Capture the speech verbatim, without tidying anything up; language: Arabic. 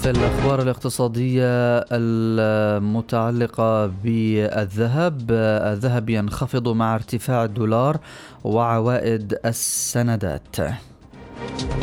في الأخبار الاقتصادية المتعلقة بالذهب، الذهب ينخفض مع ارتفاع الدولار وعوائد السندات.